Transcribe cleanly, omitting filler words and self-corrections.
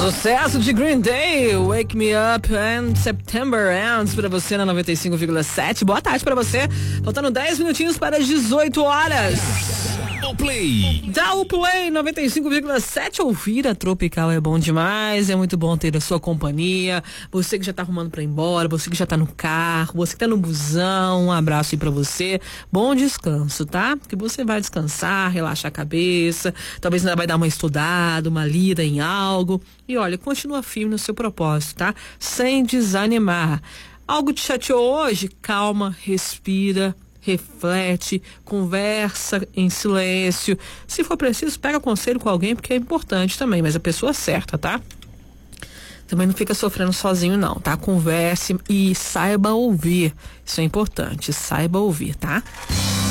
Sucesso de Green Day, Wake Me Up and September Ends pra você na 95,7. Boa tarde pra você. Faltando 10 minutinhos para as 18 horas. Dá o play 95,7. Ouvir a Tropical é bom demais, é muito bom ter a sua companhia. Você que já tá arrumando pra ir embora, você que já tá no carro, você que tá no busão, um abraço aí pra você. Bom descanso, tá? Que você vai descansar, relaxar a cabeça, talvez ainda vai dar uma estudada, uma lida em algo. E olha, continua firme no seu propósito, tá? Sem desanimar. Algo te chateou hoje? Calma, respira, reflete, conversa em silêncio. Se for preciso, pega conselho com alguém, porque é importante também, mas a pessoa certa, tá? Também não fica sofrendo sozinho não, tá? Converse e saiba ouvir. Isso é importante, saiba ouvir, tá?